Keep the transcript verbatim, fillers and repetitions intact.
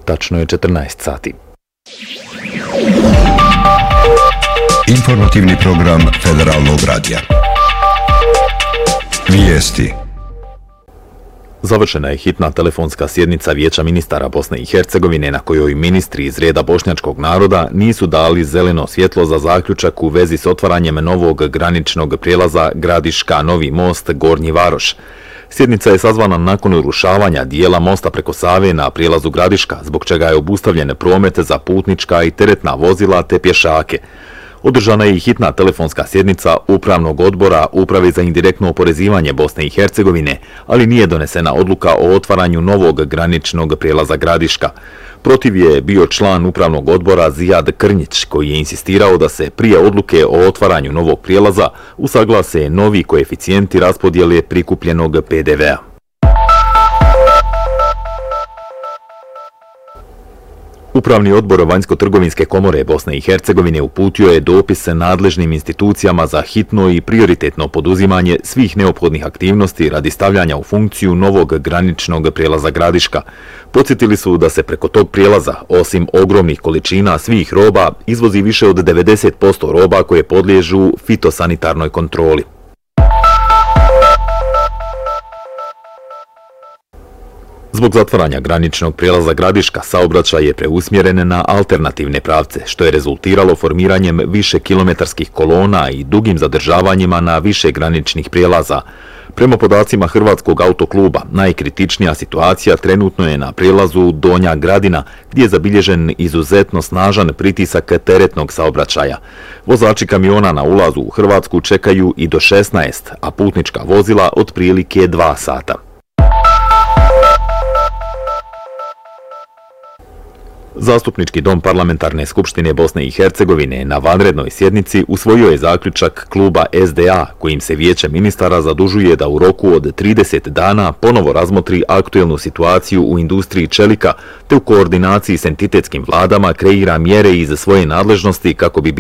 tačno je četrnaest sati. Informativni program Federalnog radija. Vijesti. Završena je hitna telefonska sjednica Vijeća ministara Bosne i Hercegovine na kojoj ministri iz reda bošnjačkog naroda nisu dali zeleno svjetlo za zaključak u vezi s otvaranjem novog graničnog prijelaza Gradiška-Novi most Gornji Varoš. Sjednica je sazvana nakon urušavanja dijela mosta preko Save na prijelazu Gradiška, zbog čega je obustavljen promet za putnička i teretna vozila te pješake. Održana je i hitna telefonska sjednica Upravnog odbora Uprave za indirektno oporezivanje Bosne i Hercegovine, ali nije donesena odluka o otvaranju novog graničnog prijelaza Gradiška. Protiv je bio član Upravnog odbora Zijad Krnjić, koji je insistirao da se prije odluke o otvaranju novog prijelaza usaglase novi koeficijenti raspodjele prikupljenog P D V-a. Upravni odbor Vanjsko-trgovinske komore Bosne i Hercegovine uputio je dopis nadležnim institucijama za hitno i prioritetno poduzimanje svih neophodnih aktivnosti radi stavljanja u funkciju novog graničnog prijelaza Gradiška. Podsjetili su da se preko tog prijelaza, osim ogromnih količina svih roba, izvozi više od devedeset posto roba koje podliježu fitosanitarnoj kontroli. Zbog zatvaranja graničnog prijelaza Gradiška saobraćaj je preusmjeren na alternativne pravce, što je rezultiralo formiranjem više kilometarskih kolona i dugim zadržavanjima na više graničnih prijelaza. Prema podacima Hrvatskog autokluba, najkritičnija situacija trenutno je na prijelazu Donja Gradina, gdje je zabilježen izuzetno snažan pritisak teretnog saobraćaja. Vozači kamiona na ulazu u Hrvatsku čekaju i do šesnaest, a putnička vozila otprilike dva sata. Zastupnički dom Parlamentarne skupštine Bosne i Hercegovine na vanrednoj sjednici usvojio je zaključak kluba S D A kojim se Vijeće ministara zadužuje da u roku od trideset dana ponovo razmotri aktuelnu situaciju u industriji čelika te u koordinaciji s entitetskim vladama kreira mjere iz svoje nadležnosti kako bi